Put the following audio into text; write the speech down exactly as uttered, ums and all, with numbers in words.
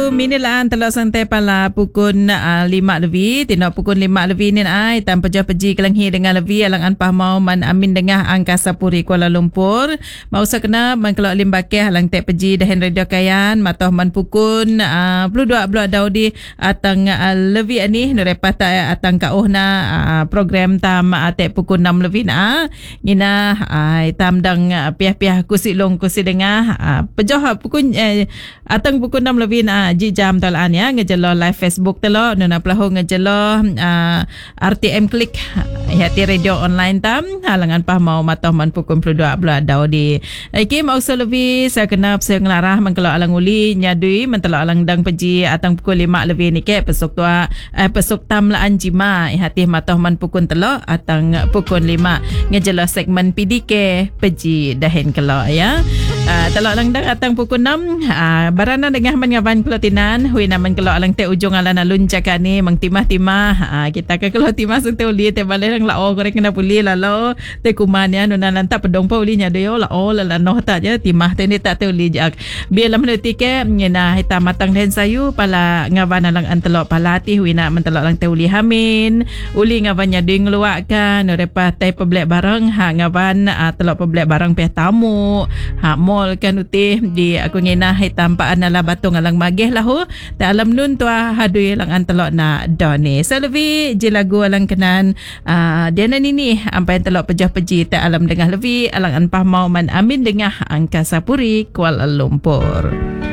puluh minit lah telok santai pala pukul uh, lima lebih. Tinok pukul lima lebih ni ai tanpa jauh pergi kelenghi dengan lebih alang anpah mau man amin dengah Angkasa Puri Kuala Lumpur. Mau sakena man kelok limbakeh alang tek pergi dahen radio kayan matoh man pukul uh, puluh dua blok daudi atang uh, lebih ani nurepat atang kauh na uh, program tam uh, tek pukul enam lebih na ngina ai uh, tam dang uh, piah-piah kusi long kusi dengah uh, pejoh pukul uh, atang pukul enam lebih na ji jam talaan ya ngejelo live Facebook telo nuna pelahu ngejelo uh, R T M Klik hati radio online tam halangan pah mau matoh man pukul puluh dua belah dau di iki mau lebih saya kenap saya ngelarah mengkelok alang uli nyadui mentelok alang dang peji atang pukul lima lebih ni ke pesok tua eh, pesok tam laan jima hati matoh man pukul telo atang pukul lima ngejelo segmen P D K peji dahen kelok ya uh, telok alang dang atang pukul enam uh, barana dengah mengaban kelotinan hui naman kelok alang te ujung alan alun cakap ni mang timah-timah uh, kita ke kelok timah sung te uli te balai lang lao korek kena puli lalo te kuman ya nuna lantak pedong pa uli nya doyo lao lala noh tak je timah te ni tak te uli jak biar lam ne tike ngena hita matang den sayu pala ngaban alang antelok palati hui nak mentelok lang te uli hamin uli ngaban nya ding luak kan repa te peblek barang ha ngaban uh, telok peblek barang pe tamu ha mall kan uti di aku ngena hita paan ala batung alang mageh lahu ta alam nun tua hadui lang antelok na doni selvi je lagu alang kenan uh, dia nini ampai telok pejah peji ta alam dengah levi alang anpah mau man amin dengah Angkasa Puri Kuala Lumpur.